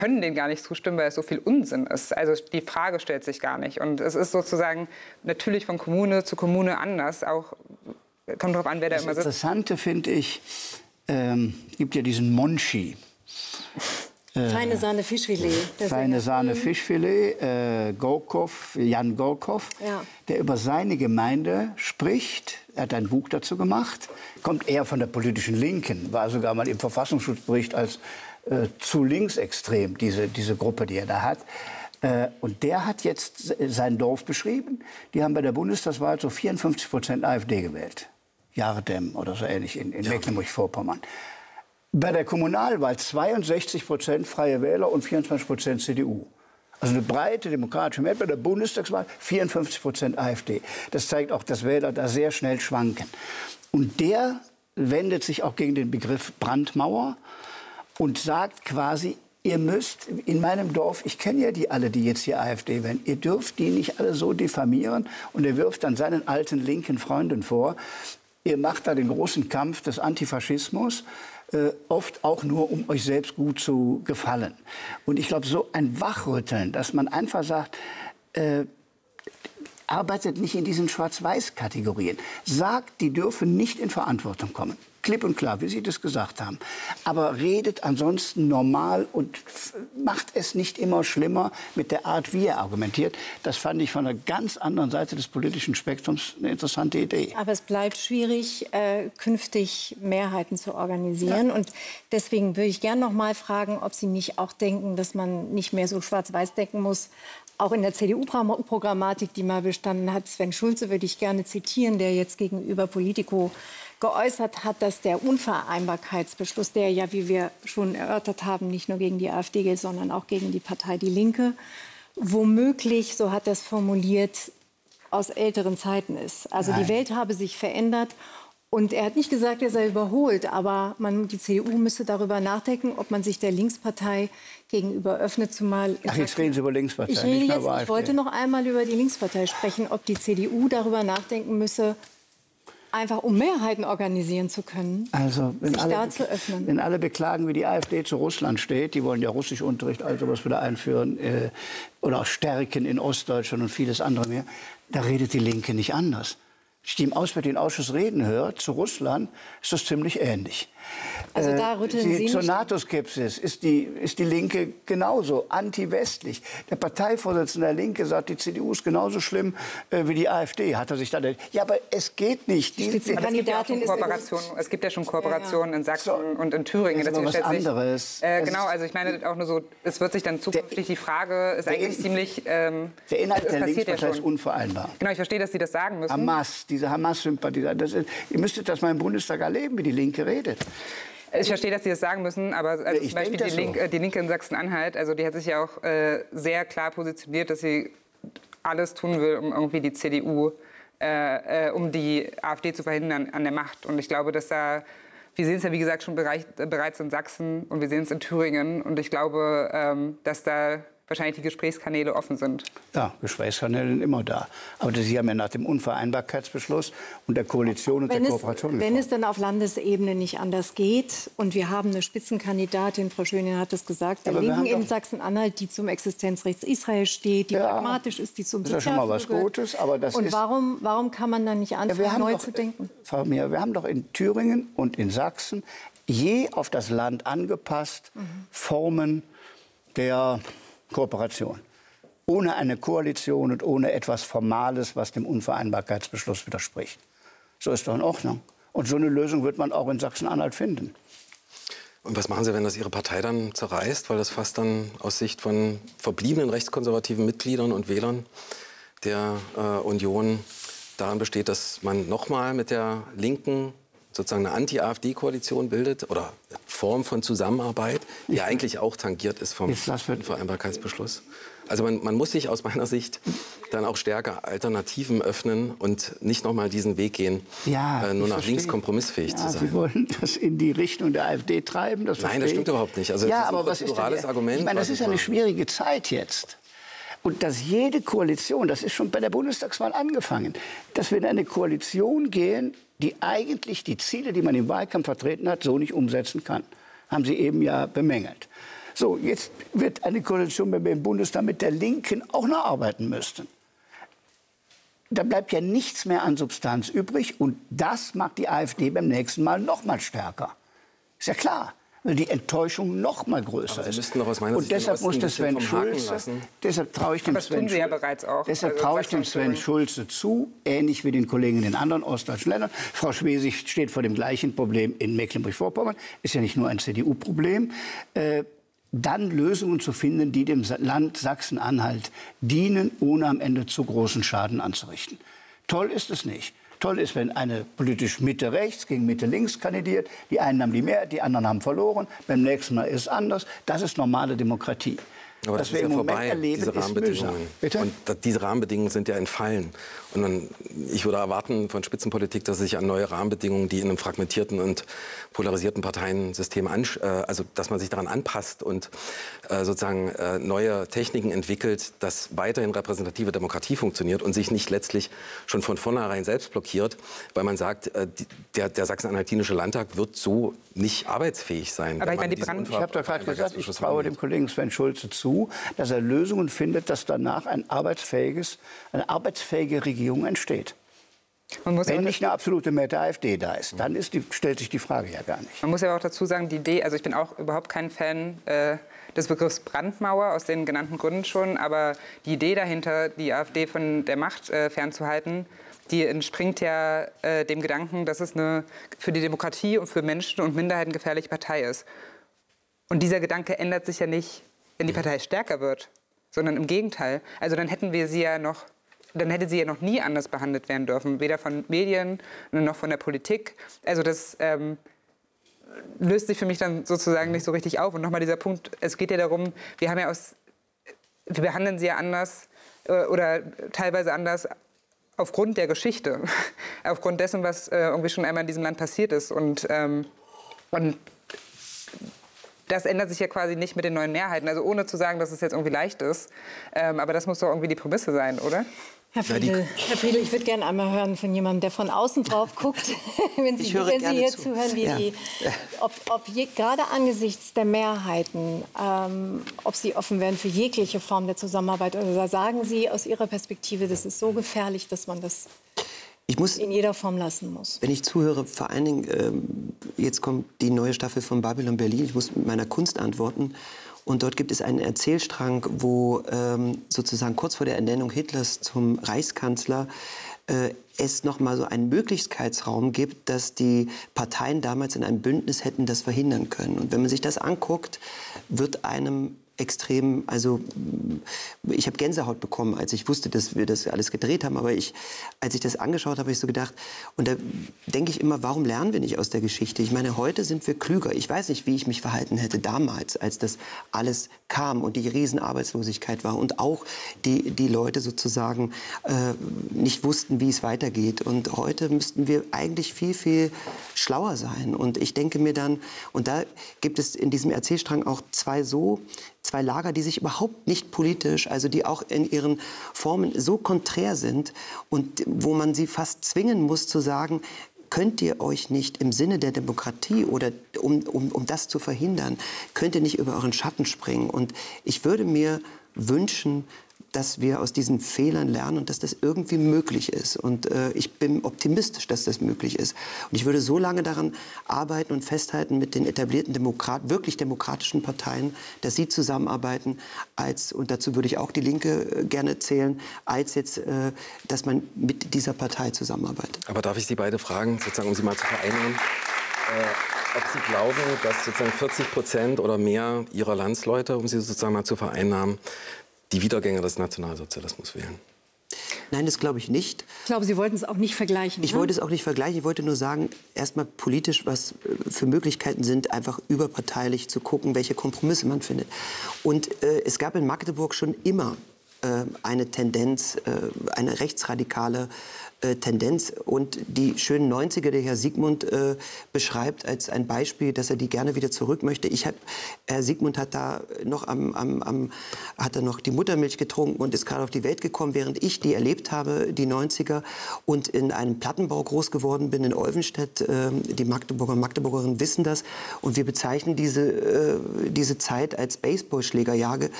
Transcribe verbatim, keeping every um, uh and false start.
können denen gar nicht zustimmen, weil es so viel Unsinn ist. Also die Frage stellt sich gar nicht. Und es ist sozusagen natürlich von Kommune zu Kommune anders. Auch kommt darauf an, wer da immer sitzt. Das Interessante finde ich, ähm, gibt ja diesen Monchi. Äh, Feine Sahne Fischfilet. Feine Sahne Fischfilet, äh, Golkow, Jan Golkow, ja. der über seine Gemeinde spricht. Er hat ein Buch dazu gemacht. Kommt eher von der politischen Linken, war sogar mal im Verfassungsschutzbericht als äh, zu linksextrem, diese, diese Gruppe, die er da hat. Äh, und der hat jetzt sein Dorf beschrieben. Die haben bei der Bundestagswahl so vierundfünfzig Prozent AfD gewählt. Jaredem oder so ähnlich in, in ja. Mecklenburg-Vorpommern. Bei der Kommunalwahl zweiundsechzig Prozent Freie Wähler und vierundzwanzig Prozent C D U. Also eine breite demokratische Mehrheit. Bei der Bundestagswahl vierundfünfzig Prozent AfD. Das zeigt auch, dass Wähler da sehr schnell schwanken. Und der wendet sich auch gegen den Begriff Brandmauer und sagt quasi, ihr müsst in meinem Dorf, ich kenne ja die alle, die jetzt hier AfD wählen, ihr dürft die nicht alle so diffamieren. Und er wirft dann seinen alten linken Freunden vor, ihr macht da den großen Kampf des Antifaschismus, äh, oft auch nur, um euch selbst gut zu gefallen. Und ich glaube, so ein Wachrütteln, dass man einfach sagt, äh, arbeitet nicht in diesen Schwarz-Weiß-Kategorien. Sagt, die dürfen nicht in Verantwortung kommen. Klipp und klar, wie Sie das gesagt haben. Aber redet ansonsten normal und macht es nicht immer schlimmer mit der Art, wie er argumentiert. Das fand ich von einer ganz anderen Seite des politischen Spektrums eine interessante Idee. Aber es bleibt schwierig, äh, künftig Mehrheiten zu organisieren. Ja. Und deswegen würde ich gerne noch mal fragen, ob Sie nicht auch denken, dass man nicht mehr so schwarz-weiß denken muss. Auch in der C D U-Programmatik, die mal bestanden hat, Sven Schulze würde ich gerne zitieren, der jetzt gegenüber Politico geäußert hat, dass der Unvereinbarkeitsbeschluss, der ja, wie wir schon erörtert haben, nicht nur gegen die AfD gilt, sondern auch gegen die Partei Die Linke, womöglich, so hat er es formuliert, aus älteren Zeiten ist. Also Nein. die Welt habe sich verändert. Und er hat nicht gesagt, er sei überholt, aber man, die C D U müsste darüber nachdenken, ob man sich der Linkspartei gegenüber öffnet, zumal... Ach, jetzt reden Sie über Linkspartei, ich rede jetzt, ich wollte noch einmal über die Linkspartei sprechen, ob die C D U darüber nachdenken müsse, einfach um Mehrheiten organisieren zu können, also, wenn sich alle, da zu öffnen. Wenn alle beklagen, wie die AfD zu Russland steht, die wollen ja Russischunterricht, all sowas wieder einführen, äh, oder auch stärken in Ostdeutschland und vieles andere mehr, da redet die Linke nicht anders. Die im Auswärtigen Ausschuss reden hört zu Russland, ist das ziemlich ähnlich. Also da rütteln die, Sie zur nicht. NATO-Skepsis ist die, ist die Linke genauso anti-westlich. Der Parteivorsitzende der Linke sagt, die C D U ist genauso schlimm äh, wie die AfD. Hat er sich dann... Ja, aber es geht nicht. Die, die, es, gibt ja schon Kooperation, es gibt ja schon Kooperationen ja, ja. in Sachsen so, und in Thüringen. Das ist was anderes. Sich, äh, genau, also ich meine auch nur so, es wird sich dann zukünftig der, die Frage, ist eigentlich in, ziemlich... Ähm, der Inhalt der Linkspartei ja ist unvereinbar. Genau, ich verstehe, dass Sie das sagen müssen. Hamas, diese Hamas-Sympathie. Ihr müsstet das mal im Bundestag erleben, wie die Linke redet. Ich verstehe, dass Sie das sagen müssen, aber also ich zum Beispiel die, so. Linke, die Linke in Sachsen-Anhalt, also die hat sich ja auch äh, sehr klar positioniert, dass sie alles tun will, um irgendwie die C D U, äh, äh, um die AfD zu verhindern an der Macht. Und ich glaube, dass da, wir sehen es ja wie gesagt schon bereich, bereits in Sachsen und wir sehen es in Thüringen. Und ich glaube, ähm, dass da wahrscheinlich die Gesprächskanäle offen sind. Ja, Gesprächskanäle sind immer da. Aber Sie haben ja nach dem Unvereinbarkeitsbeschluss und der Koalition und wenn der es, Kooperation Wenn es dann auf Landesebene nicht anders geht und wir haben eine Spitzenkandidatin, Frau Schöning hat es gesagt, der Linken in Sachsen-Anhalt, die zum Existenzrecht Israel steht, die ja, pragmatisch ist, die zum Sozialstaat. Das ist ja schon mal was Gutes. Aber das und ist warum, warum kann man dann nicht anfangen, ja, neu doch, zu denken? Frau Mier, wir haben doch in Thüringen und in Sachsen je auf das Land angepasst mhm. Formen der Kooperation. Ohne eine Koalition und ohne etwas Formales, was dem Unvereinbarkeitsbeschluss widerspricht. So ist doch in Ordnung. Und so eine Lösung wird man auch in Sachsen-Anhalt finden. Und was machen Sie, wenn das Ihre Partei dann zerreißt? Weil das fast dann aus Sicht von verbliebenen rechtskonservativen Mitgliedern und Wählern der äh, Union daran besteht, dass man nochmal mit der Linken sozusagen eine Anti-AfD-Koalition bildet oder Form von Zusammenarbeit, die ja eigentlich auch tangiert ist vom Vereinbarkeitsbeschluss. Also man, man muss sich aus meiner Sicht dann auch stärker Alternativen öffnen und nicht noch mal diesen Weg gehen, ja, äh, nur nach links kompromissfähig ja, zu sein. Sie wollen das in die Richtung der AfD treiben? Das Nein, das stimmt überhaupt nicht. Also ja, das ist aber was ist denn, Argument. Ich meine, das ist ja eine schwierige Zeit jetzt. Und dass jede Koalition, das ist schon bei der Bundestagswahl angefangen, dass wir in eine Koalition gehen, die eigentlich die Ziele, die man im Wahlkampf vertreten hat, so nicht umsetzen kann. Haben Sie eben ja bemängelt. So, jetzt wird eine Koalition im Bundestag mit der Linken auch noch arbeiten müssen. Da bleibt ja nichts mehr an Substanz übrig. Und das macht die AfD beim nächsten Mal noch mal stärker. Ist ja klar, weil die Enttäuschung noch mal größer ist. Und deshalb muss der Sven Schulze, deshalb traue ich dem das Sven tun Sie ja Schulze, bereits auch. deshalb Also, traue ich dem Sven Schulze zu, ähnlich wie den Kollegen in den anderen ostdeutschen Ländern. Frau Schwesig steht vor dem gleichen Problem in Mecklenburg-Vorpommern. Ist ja nicht nur ein C D U-Problem. Äh, dann Lösungen zu finden, die dem Land Sachsen-Anhalt dienen, ohne am Ende zu großen Schaden anzurichten. Toll ist es nicht. Toll ist, wenn eine politisch Mitte-Rechts gegen Mitte-Links kandidiert. Die einen haben die Mehrheit, die anderen haben verloren. Beim nächsten Mal ist es anders. Das ist normale Demokratie. Aber das, das ist ja vorbei, erleben, diese Rahmenbedingungen. Und da, diese Rahmenbedingungen sind ja entfallen. Und dann, ich würde erwarten von Spitzenpolitik, dass sie sich an neue Rahmenbedingungen, die in einem fragmentierten und polarisierten Parteiensystem, an, äh, also dass man sich daran anpasst und äh, sozusagen äh, neue Techniken entwickelt, dass weiterhin repräsentative Demokratie funktioniert und sich nicht letztlich schon von vornherein selbst blockiert, weil man sagt, äh, die, der, der sachsen-anhaltinische Landtag wird so nicht arbeitsfähig sein. Aber ich meine, die Brand ich habe doch gerade gesagt, ich traue dem Kollegen Sven Schulze zu, dass er Lösungen findet, dass danach ein arbeitsfähiges, eine arbeitsfähige Regierung entsteht. Man muss Wenn nicht eine absolute Mehrheit der AfD da ist, dann ist die, stellt sich die Frage ja gar nicht. Man muss ja auch dazu sagen, die Idee, also ich bin auch überhaupt kein Fan äh, des Begriffs Brandmauer, aus den genannten Gründen schon, aber die Idee dahinter, die AfD von der Macht äh, fernzuhalten, die entspringt ja äh, dem Gedanken, dass es eine für die Demokratie und für Menschen und Minderheiten gefährliche Partei ist. Und dieser Gedanke ändert sich ja nicht, wenn die Partei stärker wird, sondern im Gegenteil. Also dann hätten wir sie ja noch, dann hätte sie ja noch nie anders behandelt werden dürfen, weder von Medien noch von der Politik. Also das ähm, löst sich für mich dann sozusagen nicht so richtig auf. Und nochmal dieser Punkt: Es geht ja darum, wir haben ja aus, wir behandeln sie ja anders äh, oder teilweise anders aufgrund der Geschichte, aufgrund dessen, was äh, irgendwie schon einmal in diesem Land passiert ist. Und ähm, und das ändert sich ja quasi nicht mit den neuen Mehrheiten. Also ohne zu sagen, dass es jetzt irgendwie leicht ist. Ähm, aber das muss doch irgendwie die Prämisse sein, oder? Herr Friedl, Herr Friedl, ich würde gerne einmal hören von jemandem, der von außen drauf guckt, wenn Sie, wenn Sie hier zu. zuhören, wie ja. die, ob, ob je, gerade angesichts der Mehrheiten, ähm, ob Sie offen wären für jegliche Form der Zusammenarbeit. Oder sagen Sie aus Ihrer Perspektive, das ist so gefährlich, dass man das Ich muss, in jeder Form lassen muss? Wenn ich zuhöre, vor allen Dingen, ähm, jetzt kommt die neue Staffel von Babylon Berlin, ich muss mit meiner Kunst antworten. Und dort gibt es einen Erzählstrang, wo ähm, sozusagen kurz vor der Ernennung Hitlers zum Reichskanzler äh, es noch mal so einen Möglichkeitsraum gibt, dass die Parteien damals in einem Bündnis hätten das verhindern können. Und wenn man sich das anguckt, wird einem extrem, also ich habe Gänsehaut bekommen, als ich wusste, dass wir das alles gedreht haben, aber ich, als ich das angeschaut habe, habe ich so gedacht, und da denke ich immer, warum lernen wir nicht aus der Geschichte? Ich meine, heute sind wir klüger. Ich weiß nicht, wie ich mich verhalten hätte damals, als das alles kam und die Riesenarbeitslosigkeit war und auch die, die Leute sozusagen äh, nicht wussten, wie es weitergeht. Und heute müssten wir eigentlich viel, viel schlauer sein. Und ich denke mir dann, und da gibt es in diesem Erzählstrang auch zwei so zwei Lager, die sich überhaupt nicht politisch, also die auch in ihren Formen so konträr sind und wo man sie fast zwingen muss zu sagen, könnt ihr euch nicht im Sinne der Demokratie oder um, um, um das zu verhindern, könnt ihr nicht über euren Schatten springen. Und ich würde mir wünschen, dass wir aus diesen Fehlern lernen und dass das irgendwie möglich ist. Und äh, ich bin optimistisch, dass das möglich ist. Und ich würde so lange daran arbeiten und festhalten mit den etablierten Demokrat, wirklich demokratischen Parteien, dass sie zusammenarbeiten, als, und dazu würde ich auch die Linke äh, gerne zählen, als jetzt, äh, dass man mit dieser Partei zusammenarbeitet. Aber darf ich Sie beide fragen, sozusagen, um Sie mal zu vereinnahmen, äh, ob Sie glauben, dass sozusagen vierzig Prozent oder mehr Ihrer Landsleute, um Sie sozusagen mal zu vereinnahmen, die Wiedergänger des Nationalsozialismus wählen? Nein, das glaube ich nicht. Ich glaube, Sie wollten es auch nicht vergleichen. Ich ne? wollte es auch nicht vergleichen. Ich wollte nur sagen, erstmal politisch, was für Möglichkeiten sind, einfach überparteilich zu gucken, welche Kompromisse man findet. Und äh, es gab in Magdeburg schon immer äh, eine Tendenz, äh, eine rechtsradikale äh, Tendenz. Und die schönen neunziger, die Herr Sigmund äh, beschreibt als ein Beispiel, dass er die gerne wieder zurück möchte. Ich hab, Herr Sigmund hat da noch am, am, am hat er noch die Muttermilch getrunken und ist gerade auf die Welt gekommen, während ich die erlebt habe, die neunziger, und in einem Plattenbau groß geworden bin in Olvenstedt. Äh, die Magdeburger und Magdeburgerinnen wissen das. Und wir bezeichnen diese, äh, diese Zeit als Baseballschlägerjahre,